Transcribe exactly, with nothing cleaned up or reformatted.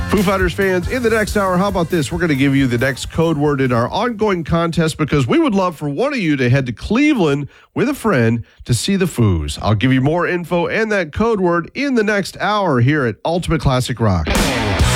Foo Fighters fans, in the next hour, how about this? We're going to give you the next code word in our ongoing contest because we would love for one of you to head to Cleveland with a friend to see the Foos. I'll give you more info and that code word in the next hour here at Ultimate Classic Rock.